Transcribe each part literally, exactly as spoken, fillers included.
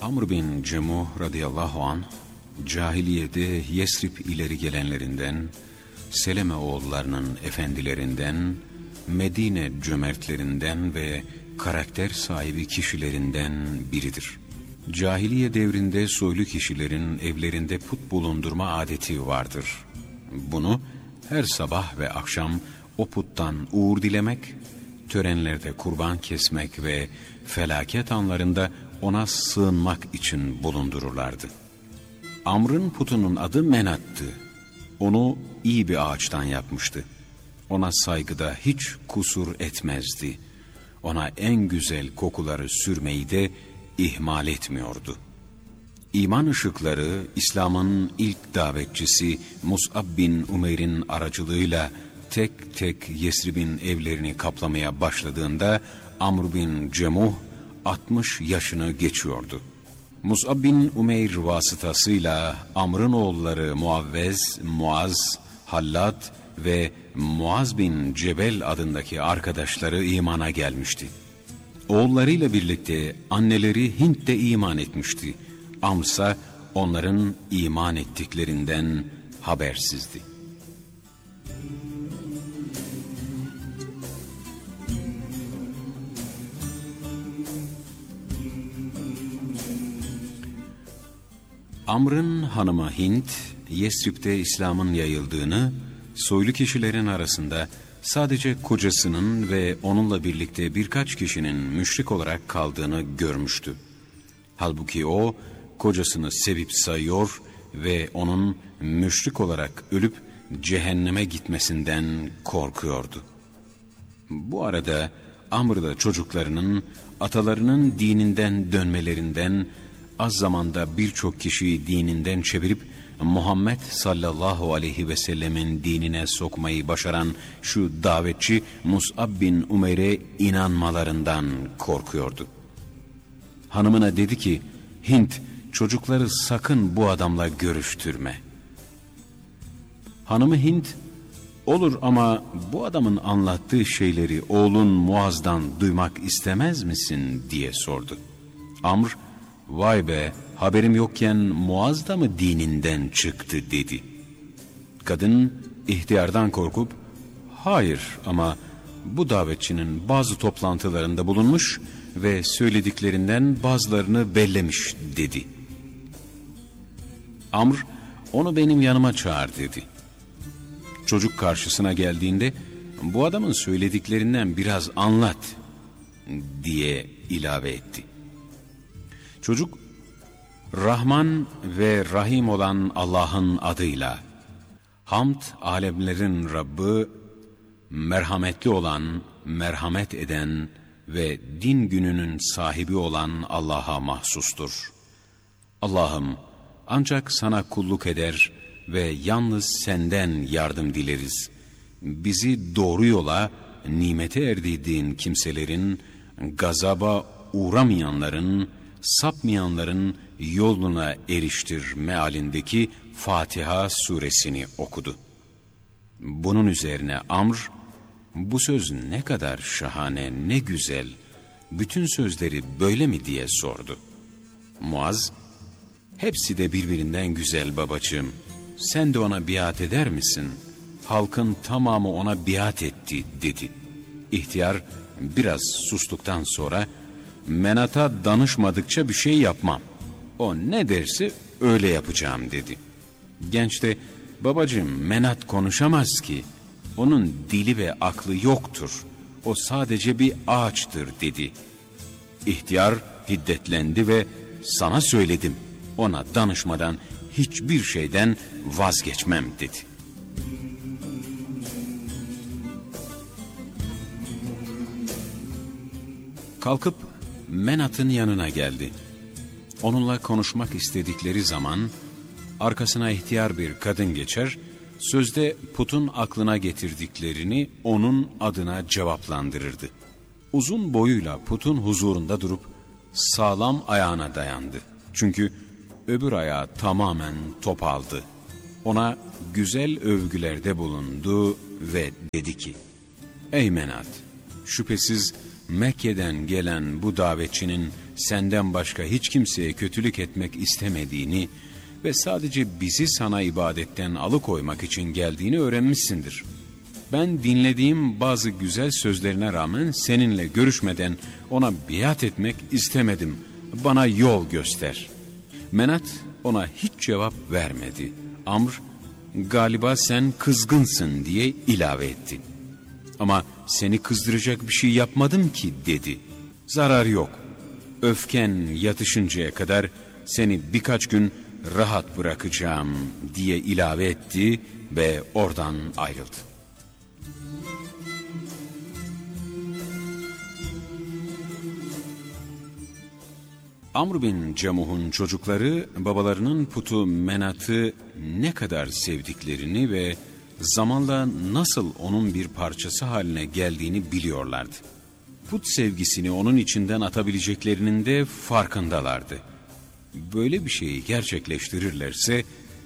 Amr bin Cemuh radıyallahu anh, cahiliyede Yesrib ileri gelenlerinden, Seleme oğullarının efendilerinden, Medine cömertlerinden ve karakter sahibi kişilerinden biridir. Cahiliye devrinde soylu kişilerin evlerinde put bulundurma adeti vardır. Bunu her sabah ve akşam o puttan uğur dilemek, törenlerde kurban kesmek ve felaket anlarında ona sığınmak için bulundururlardı. Amr'ın putunun adı Menat'tı. Onu iyi bir ağaçtan yapmıştı. Ona saygıda hiç kusur etmezdi. Ona en güzel kokuları sürmeyi de ihmal etmiyordu. İman ışıkları İslam'ın ilk davetçisi Mus'ab bin Umeyr'in aracılığıyla tek tek Yesrib'in evlerini kaplamaya başladığında Amr bin Cemuh altmış yaşını geçiyordu. Mus'ab bin Umeyr vasıtasıyla Amr'ın oğulları Muavvez, Muaz, Hallad ve Muaz bin Cebel adındaki arkadaşları imana gelmişti. Oğullarıyla birlikte anneleri Hint de iman etmişti. Amr ise onların iman ettiklerinden habersizdi. Amr'ın hanımı Hint, Yesrib'de İslam'ın yayıldığını, soylu kişilerin arasında sadece kocasının ve onunla birlikte birkaç kişinin müşrik olarak kaldığını görmüştü. Halbuki o, kocasını sevip sayıyor ve onun müşrik olarak ölüp cehenneme gitmesinden korkuyordu. Bu arada Amr da çocuklarının atalarının dininden dönmelerinden, az zamanda birçok kişiyi dininden çevirip Muhammed sallallahu aleyhi ve sellemin dinine sokmayı başaran şu davetçi Mus'ab bin Umeyr'e inanmalarından korkuyordu. Hanımına dedi ki, Hint, çocukları sakın bu adamla görüştürme. Hanımı Hint, olur ama bu adamın anlattığı şeyleri oğlun Muaz'dan duymak istemez misin diye sordu. Amr, vay be, haberim yokken Muaz da mı dininden çıktı dedi. Kadın ihtiyardan korkup, hayır ama bu davetçinin bazı toplantılarında bulunmuş ve söylediklerinden bazılarını bellemiş dedi. Amr, onu benim yanıma çağır dedi. Çocuk karşısına geldiğinde, bu adamın söylediklerinden biraz anlat diye ilave etti. Çocuk, Rahman ve Rahim olan Allah'ın adıyla, hamd alemlerin Rabbi, merhametli olan, merhamet eden ve din gününün sahibi olan Allah'a mahsustur. Allah'ım, ancak sana kulluk eder ve yalnız senden yardım dileriz. Bizi doğru yola, nimete erdirdiğin kimselerin, gazaba uğramayanların, sapmayanların yoluna eriştir mealindeki Fatiha suresini okudu. Bunun üzerine Amr, bu söz ne kadar şahane, ne güzel, bütün sözleri böyle mi diye sordu. Muaz, hepsi de birbirinden güzel babacığım, sen de ona biat eder misin? Halkın tamamı ona biat etti dedi. İhtiyar biraz sustuktan sonra, Menat'a danışmadıkça bir şey yapmam. O ne derse öyle yapacağım dedi. Genç de, babacığım Menat konuşamaz ki. Onun dili ve aklı yoktur. O sadece bir ağaçtır dedi. İhtiyar hiddetlendi ve sana söyledim. Ona danışmadan hiçbir şeyden vazgeçmem dedi. Kalkıp Menat'ın yanına geldi. Onunla konuşmak istedikleri zaman arkasına ihtiyar bir kadın geçer, sözde putun aklına getirdiklerini onun adına cevaplandırırdı. Uzun boyuyla putun huzurunda durup sağlam ayağına dayandı. Çünkü öbür ayağı tamamen topaldı. Ona güzel övgülerde bulundu ve dedi ki, ey Menat, şüphesiz Mekke'den gelen bu davetçinin senden başka hiç kimseye kötülük etmek istemediğini ve sadece bizi sana ibadetten alıkoymak için geldiğini öğrenmişsindir. Ben dinlediğim bazı güzel sözlerine rağmen seninle görüşmeden ona biat etmek istemedim. Bana yol göster. Menat ona hiç cevap vermedi. Amr, galiba sen kızgınsın diye ilave etti. Ama seni kızdıracak bir şey yapmadım ki dedi. Zarar yok. Öfken yatışıncaya kadar seni birkaç gün rahat bırakacağım diye ilave etti ve oradan ayrıldı. Amr bin Cemuh'un çocukları babalarının putu Menat'ı ne kadar sevdiklerini ve zamanla nasıl onun bir parçası haline geldiğini biliyorlardı. Put sevgisini onun içinden atabileceklerinin de farkındalardı. Böyle bir şeyi gerçekleştirirlerse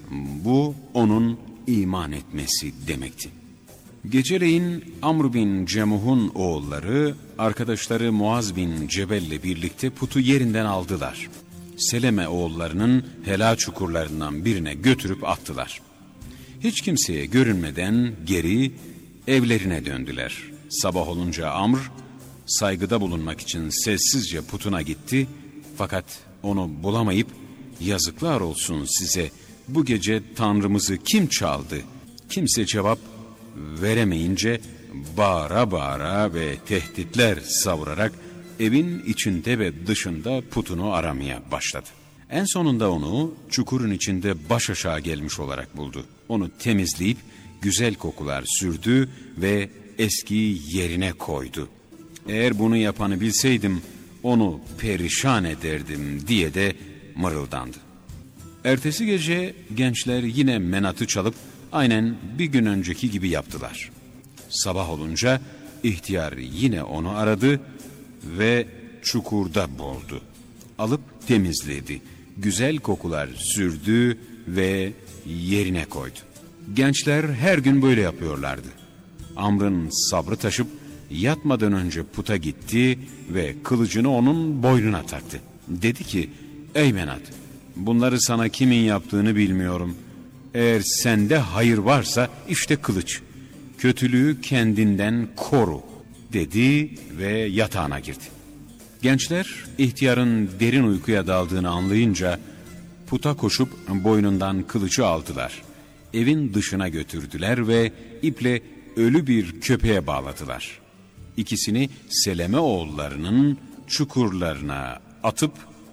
bu onun iman etmesi demekti. Geceleyin Amr bin Cemuh'un oğulları, arkadaşları Muaz bin Cebel'le birlikte putu yerinden aldılar. Seleme oğullarının helal çukurlarından birine götürüp attılar. Hiç kimseye görünmeden geri evlerine döndüler. Sabah olunca Amr, saygıda bulunmak için sessizce putuna gitti. Fakat onu bulamayıp, yazıklar olsun size, bu gece Tanrımızı kim çaldı? Kimse cevap veremeyince bağıra bağıra ve tehditler savurarak evin içinde ve dışında putunu aramaya başladı. En sonunda onu çukurun içinde baş aşağı gelmiş olarak buldu. Onu temizleyip güzel kokular sürdü ve eski yerine koydu. Eğer bunu yapanı bilseydim onu perişan ederdim diye de mırıldandı. Ertesi gece gençler yine Menat'ı çalıp aynen bir gün önceki gibi yaptılar. Sabah olunca ihtiyar yine onu aradı ve çukurda buldu. Alıp temizledi. Güzel kokular sürdü ve yerine koydu. Gençler her gün böyle yapıyorlardı. Amr'ın sabrı taşıp yatmadan önce puta gitti ve kılıcını onun boynuna taktı. Dedi ki, ey Menat, bunları sana kimin yaptığını bilmiyorum. Eğer sende hayır varsa işte kılıç. Kötülüğü kendinden koru dedi ve yatağına girdi. Gençler ihtiyarın derin uykuya daldığını anlayınca puta koşup boynundan kılıcı aldılar. Evin dışına götürdüler ve iple ölü bir köpeğe bağladılar. İkisini Seleme oğullarının çukurlarına atıp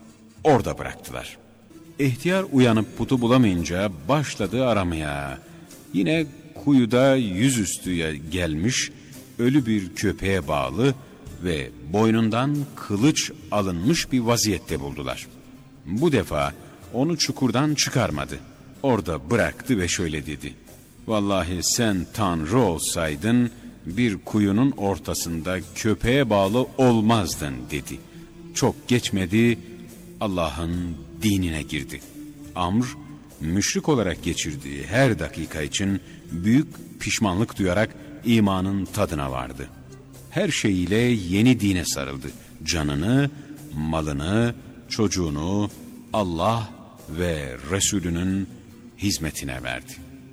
orada bıraktılar. İhtiyar uyanıp putu bulamayınca başladı aramaya. Yine kuyuda yüzüstü gelmiş ölü bir köpeğe bağlı ve boynundan kılıç alınmış bir vaziyette buldular. Bu defa onu çukurdan çıkarmadı. Orada bıraktı ve şöyle dedi. Vallahi sen Tanrı olsaydın bir kuyunun ortasında köpeğe bağlı olmazdın dedi. Çok geçmedi, Allah'ın dinine girdi. Amr, müşrik olarak geçirdiği her dakika için büyük pişmanlık duyarak imanın tadına vardı. Her şeyiyle yeni dine sarıldı. Canını, malını, çocuğunu Allah ve Resulünün hizmetine verdi.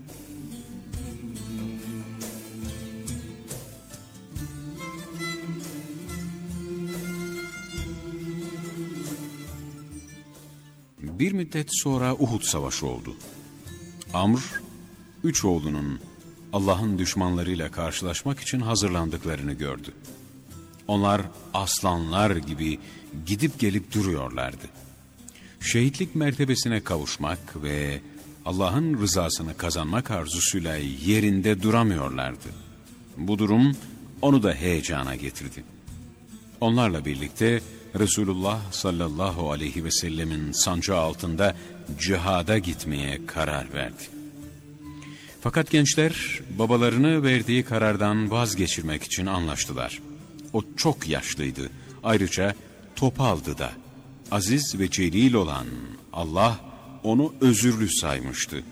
Bir müddet sonra Uhud Savaşı oldu. Amr, üç oğlunun Allah'ın düşmanlarıyla karşılaşmak için hazırlandıklarını gördü. Onlar aslanlar gibi gidip gelip duruyorlardı. Şehitlik mertebesine kavuşmak ve Allah'ın rızasını kazanmak arzusuyla yerinde duramıyorlardı. Bu durum onu da heyecana getirdi. Onlarla birlikte Resulullah sallallahu aleyhi ve sellemin sancağı altında cihada gitmeye karar verdi. Fakat gençler babalarını verdiği karardan vazgeçirmek için anlaştılar. O çok yaşlıydı. Ayrıca topaldı da. Aziz ve celil olan Allah onu özürlü saymıştı.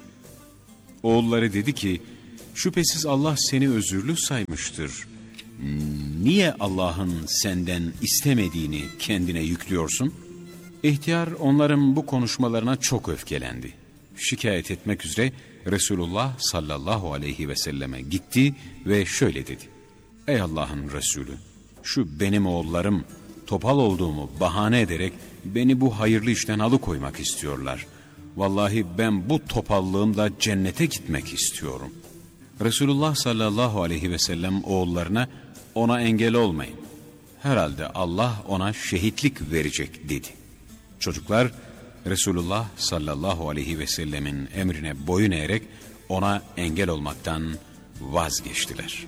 Oğulları dedi ki, şüphesiz Allah seni özürlü saymıştır. niye Allah'ın senden istemediğini kendine yüklüyorsun? İhtiyar onların bu konuşmalarına çok öfkelendi. Şikayet etmek üzere Resulullah sallallahu aleyhi ve selleme gitti ve şöyle dedi. Ey Allah'ın Resulü, şu benim oğullarım topal olduğumu bahane ederek beni bu hayırlı işten alıkoymak istiyorlar. Vallahi ben bu topallığımla cennete gitmek istiyorum. Resulullah sallallahu aleyhi ve sellem oğullarına ona engel olmayın. Herhalde Allah ona şehitlik verecek dedi. Çocuklar Resulullah sallallahu aleyhi ve sellemin emrine boyun eğerek ona engel olmaktan vazgeçtiler.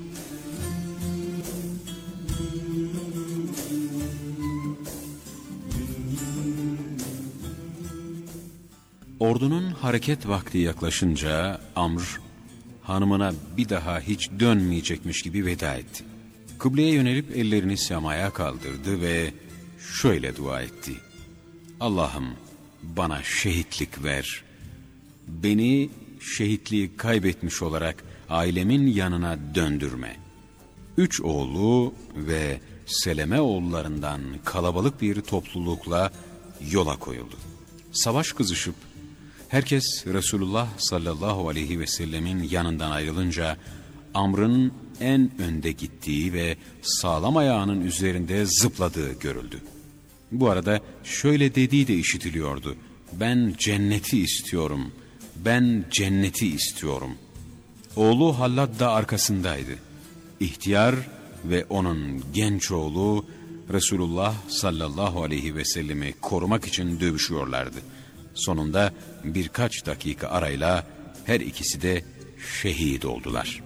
Ordunun hareket vakti yaklaşınca Amr hanımına bir daha hiç dönmeyecekmiş gibi veda etti. Kıbleye yönelip ellerini semaya kaldırdı ve şöyle dua etti. Allah'ım bana şehitlik ver. Beni şehitliği kaybetmiş olarak ailemin yanına döndürme. Üç oğlu ve Seleme oğullarından kalabalık bir toplulukla yola koyuldu. Savaş kızışıp herkes Resulullah sallallahu aleyhi ve sellemin yanından ayrılınca Amr'ın en önde gittiği ve sağlam ayağının üzerinde zıpladığı görüldü. Bu arada şöyle dediği de işitiliyordu. Ben cenneti istiyorum, ben cenneti istiyorum. Oğlu Hallad da arkasındaydı. İhtiyar ve onun genç oğlu Resulullah sallallahu aleyhi ve sellemi korumak için dövüşüyorlardı. Sonunda birkaç dakika arayla her ikisi de şehit oldular.